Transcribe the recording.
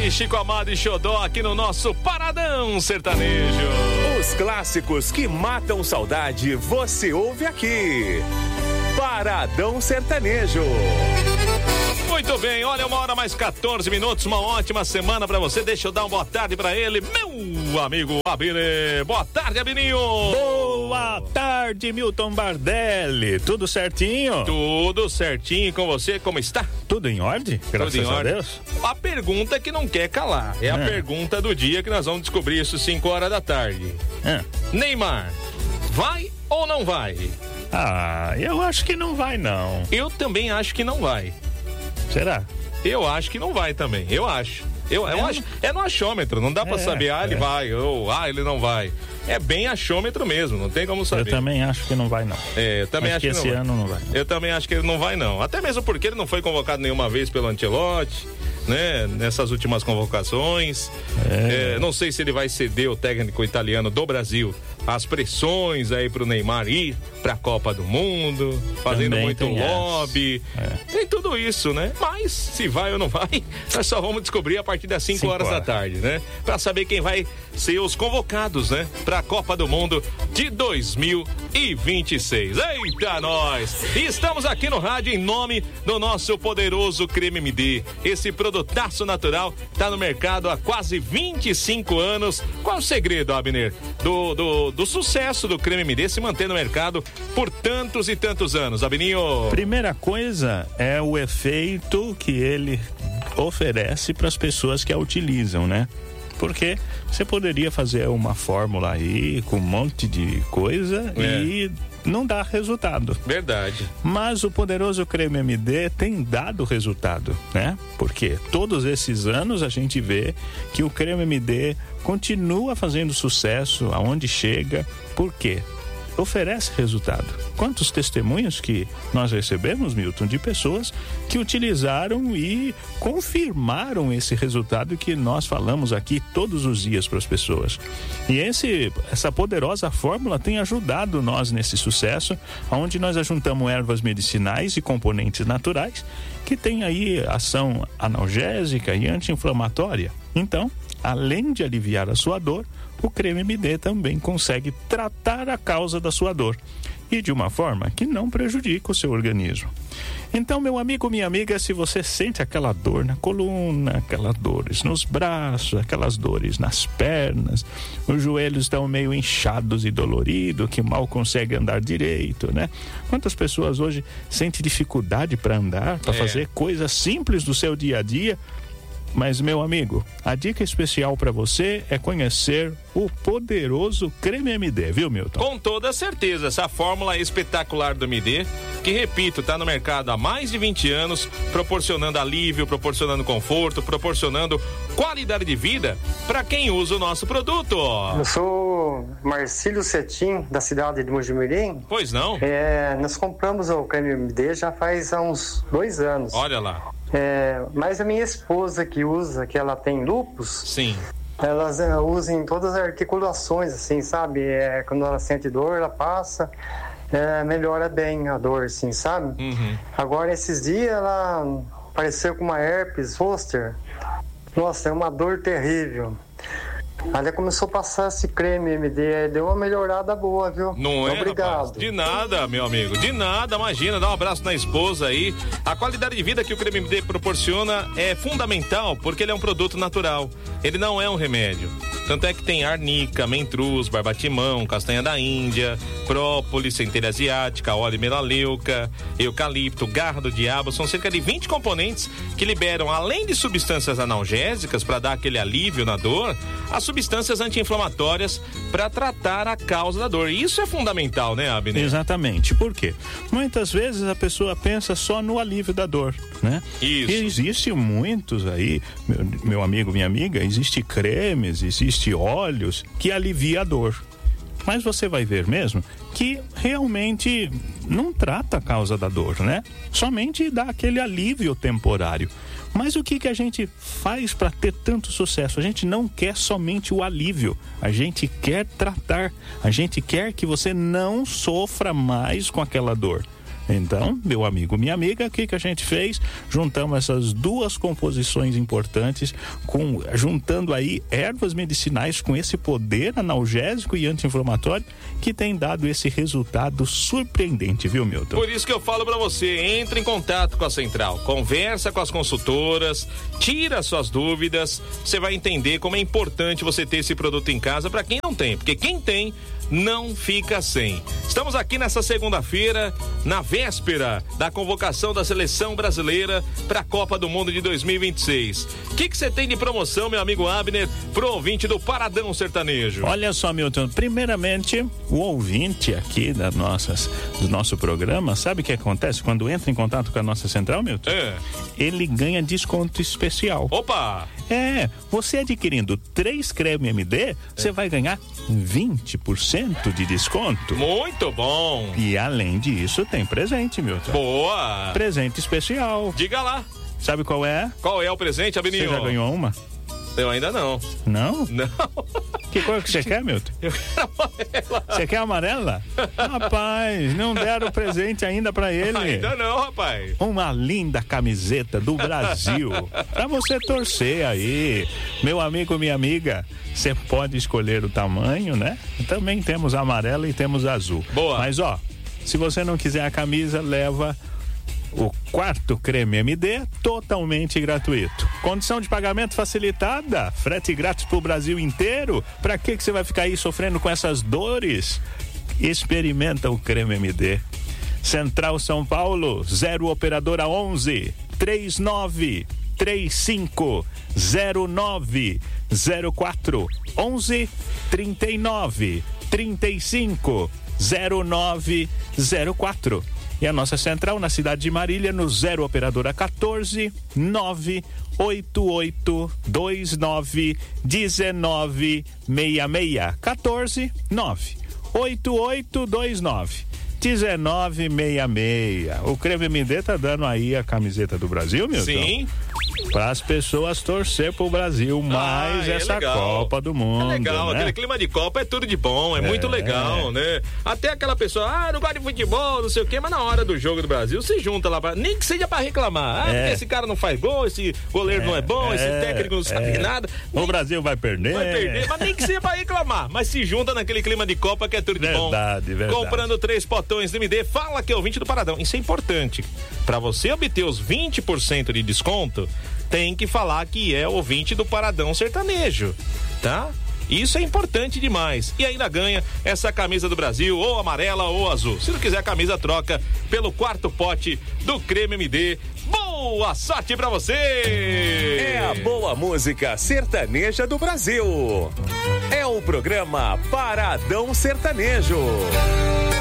de Chico Amado e Xodó aqui no nosso Paradão Sertanejo. Os clássicos que matam saudade, você ouve aqui. Paradão Sertanejo. Muito bem, olha, 1h mais 14, uma ótima semana pra você. Deixa eu dar uma boa tarde pra ele, meu amigo Abner. Boa tarde, Abininho. Boa tarde, Milton Bardelli. Tudo certinho? Tudo certinho com você, como está? Tudo em ordem, graças a Deus. A pergunta que não quer calar, é a pergunta do dia que nós vamos descobrir isso 5 horas da tarde. Neymar, vai ou não vai? Eu acho que não vai, não. Eu também acho que não vai. Será? Eu acho que não vai também, eu acho. É no achômetro, não dá pra saber, ele vai, ou ele não vai. É bem achômetro mesmo, não tem como saber. Eu também acho que não vai, não. Eu também acho que esse ano não vai. Eu também acho que ele não vai, não. Até mesmo porque ele não foi convocado nenhuma vez pelo Ancelotti, né? Nessas últimas convocações. Não sei se ele vai ceder o técnico italiano do Brasil às pressões aí pro Neymar ir pra Copa do Mundo, fazendo também muito lobby. Tem tudo isso, né? Mas se vai ou não vai, nós só vamos descobrir a partir das 5 horas da tarde, né? Pra saber quem vai ser os convocados, né? Pra Copa do Mundo de 2026. Eita, nós! Estamos aqui no rádio em nome do nosso poderoso Creme MD. Esse produtaço natural tá no mercado há quase 25 anos. Qual é o segredo, Abner, do sucesso do Creme MD se manter no mercado por tantos e tantos anos, Abininho? Primeira coisa é o efeito que ele oferece para as pessoas que a utilizam, né? Porque você poderia fazer uma fórmula aí com um monte de coisa e não dá resultado. Verdade. Mas o poderoso Creme MD tem dado resultado, né? Porque todos esses anos a gente vê que o Creme MD continua fazendo sucesso aonde chega. Por quê? Oferece resultado. Quantos testemunhos que nós recebemos, Milton, de pessoas que utilizaram e confirmaram esse resultado que nós falamos aqui todos os dias para as pessoas. E essa poderosa fórmula tem ajudado nós nesse sucesso, onde nós ajuntamos ervas medicinais e componentes naturais que tem aí ação analgésica e anti-inflamatória. Então, além de aliviar a sua dor, o Creme MD também consegue tratar a causa da sua dor e de uma forma que não prejudica o seu organismo. Então, meu amigo, minha amiga, se você sente aquela dor na coluna, aquelas dores nos braços, aquelas dores nas pernas, os joelhos estão meio inchados e doloridos, que mal consegue andar direito, né? Quantas pessoas hoje sentem dificuldade para andar, para fazer coisas simples do seu dia a dia? Mas, meu amigo, a dica especial para você é conhecer o poderoso Creme MD, viu, Milton? Com toda certeza, essa fórmula espetacular do MD, que, repito, está no mercado há mais de 20 anos, proporcionando alívio, proporcionando conforto, proporcionando qualidade de vida para quem usa o nosso produto. Eu sou Marcílio Cetim, da cidade de Mojimirim. Pois não? Nós compramos o Creme MD já faz uns 2 anos. Olha lá. Mas a minha esposa que usa, que ela tem lúpus. Sim. Elas usam em todas as articulações, assim, sabe? Quando ela sente dor, ela passa, melhora bem a dor, assim, sabe? Uhum. Agora, esses dias, ela apareceu com uma herpes zoster. Nossa, é uma dor terrível. Ela começou a passar esse creme MD, deu uma melhorada boa, viu? Não é, obrigado. Rapaz? De nada, meu amigo, de nada, imagina, dá um abraço na esposa aí. A qualidade de vida que o creme MD proporciona é fundamental, porque ele é um produto natural, ele não é um remédio. Tanto é que tem arnica, mentruz, barbatimão, castanha da Índia, própolis, centelha asiática, óleo melaleuca, eucalipto, garra do diabo. São cerca de 20 componentes que liberam, além de substâncias analgésicas para dar aquele alívio na dor, as substâncias anti-inflamatórias para tratar a causa da dor. Isso é fundamental, né, Abner? Exatamente. Por quê? Muitas vezes a pessoa pensa só no alívio da dor, né? Isso. E existe muitos aí, meu amigo, minha amiga, existe cremes, existe óleos que alivia a dor. Mas você vai ver mesmo que realmente não trata a causa da dor, né? Somente dá aquele alívio temporário. Mas o que a gente faz para ter tanto sucesso? A gente não quer somente o alívio, a gente quer tratar, a gente quer que você não sofra mais com aquela dor. Então, meu amigo, minha amiga, o que a gente fez? Juntamos essas duas composições importantes, juntando aí ervas medicinais com esse poder analgésico e anti-inflamatório que tem dado esse resultado surpreendente, viu, Milton? Por isso que eu falo pra você, entre em contato com a Central, conversa com as consultoras, tira suas dúvidas, você vai entender como é importante você ter esse produto em casa pra quem não tem, porque quem tem não fica sem. Estamos aqui nessa segunda-feira, na véspera da convocação da seleção brasileira para a Copa do Mundo de 2026. O que você tem de promoção, meu amigo Abner, pro ouvinte do Paradão Sertanejo? Olha só, Milton, primeiramente, o ouvinte aqui do nosso programa, sabe o que acontece quando entra em contato com a nossa central, Milton? Ele ganha desconto especial. Opa! Você adquirindo 3 creme MD, você vai ganhar 20% de desconto. Muito bom! E além disso, tem presente, Milton. Boa! Presente especial. Diga lá. Sabe qual é? Qual é o presente, Abeninho? Você já ganhou uma? Eu ainda não. Não? Não. Que cor que você quer, Milton? Eu quero amarela. Você quer amarela? Rapaz, não deram presente ainda pra ele. Ainda não, rapaz. Uma linda camiseta do Brasil pra você torcer aí. Meu amigo, minha amiga, você pode escolher o tamanho, né? Também temos amarela e temos azul. Boa. Mas ó, se você não quiser a camisa, leva o 4º creme MD totalmente gratuito. Condição de pagamento facilitada, frete grátis pro Brasil inteiro. Pra que você vai ficar aí sofrendo com essas dores? Experimenta o creme MD. Central São Paulo, 0 operadora 11 39 35 09 04 11 39 35 09 04. E a nossa central na cidade de Marília no 0 operadora 14 988 29 19 66 14 988 29 1966. O Creme MD tá dando aí a camiseta do Brasil, Milton? Sim. Para as pessoas torcer pro Brasil mais essa legal. Copa do Mundo. É legal, né? Aquele clima de Copa é tudo de bom, é muito legal, né? Até aquela pessoa, não gosta de futebol, não sei o quê, mas na hora do jogo do Brasil, se junta lá, nem que seja pra reclamar. Porque esse cara não faz gol, esse goleiro não é bom, esse técnico não sabe nada. O Brasil vai perder. Vai perder, mas nem que seja pra reclamar. Mas se junta naquele clima de Copa que é tudo de bom. Verdade. Comprando 3 potões de MD, fala que é ouvinte do Paradão. Isso é importante. Pra você obter os 20% de desconto, tem que falar que é ouvinte do Paradão Sertanejo, tá? Isso é importante demais. E ainda ganha essa camisa do Brasil, ou amarela ou azul. Se não quiser a camisa, troca pelo 4º pote do Creme MD. Boa sorte pra você! É a boa música sertaneja do Brasil. É o programa Paradão Sertanejo.